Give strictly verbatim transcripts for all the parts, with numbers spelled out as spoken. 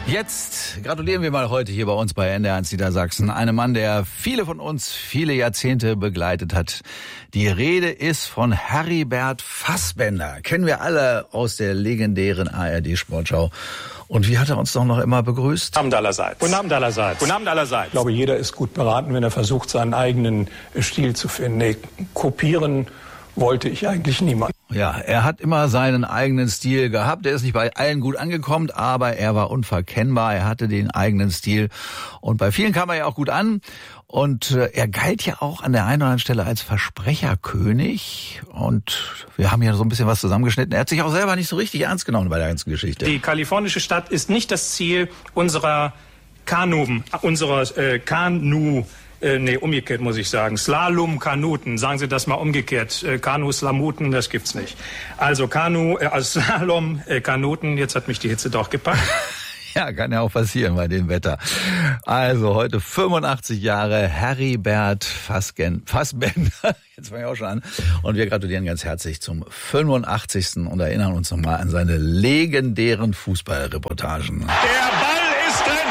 Jetzt gratulieren wir mal heute hier bei uns bei N D R eins Niedersachsen einem Mann, der viele von uns viele Jahrzehnte begleitet hat. Die Rede ist von Heribert Fassbender. Kennen wir alle aus der legendären A R D-Sportschau. Und wie hat er uns doch noch immer begrüßt? Guten Abend allerseits. Guten Abend allerseits. Guten Abend allerseits. Ich glaube, jeder ist gut beraten, wenn er versucht, seinen eigenen Stil zu finden. Nee, kopieren wollte ich eigentlich niemand. Ja, er hat immer seinen eigenen Stil gehabt. Er ist nicht bei allen gut angekommen, aber er war unverkennbar. Er hatte den eigenen Stil. Und bei vielen kam er ja auch gut an. Und äh, er galt ja auch an der einen oder anderen Stelle als Versprecherkönig. Und wir haben hier so ein bisschen was zusammengeschnitten. Er hat sich auch selber nicht so richtig ernst genommen bei der ganzen Geschichte. Die kalifornische Stadt ist nicht das Ziel unserer Kanu, unserer äh, Kanu, äh, nee, umgekehrt muss ich sagen, Slalom-Kanuten. Sagen Sie das mal umgekehrt. Äh, Kanu-Slamuten, das gibt's nicht. Also Kanu, äh, also Slalom-Kanuten, jetzt hat mich die Hitze doch gepackt. Ja, kann ja auch passieren bei dem Wetter. Also heute fünfundachtzig Jahre Heribert Fassgen, Fassbender. Jetzt fange ich auch schon an. Und wir gratulieren ganz herzlich zum fünfundachtzigsten und erinnern uns nochmal an seine legendären Fußballreportagen. Der Ball ist drin.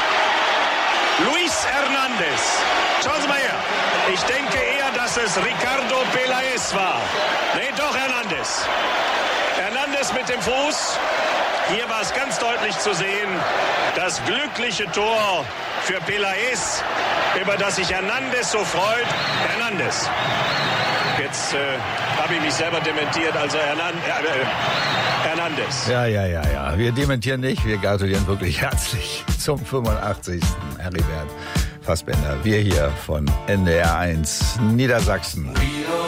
Luis Hernandez. Schauen Sie mal her. Ich denke eher, dass es Ricardo Peláez war. Nee, doch Hernandez. Hernandez mit dem Fuß. Hier war es ganz deutlich zu sehen, das glückliche Tor für Peláez, über das sich Hernandez so freut. Hernandez. Jetzt äh, habe ich mich selber dementiert, also Hernan äh, Hernandez. Ja, ja, ja, ja. Wir dementieren nicht, wir gratulieren wirklich herzlich zum fünfundachtzigsten Heribert Fassbender. Wir hier von N D R eins Niedersachsen.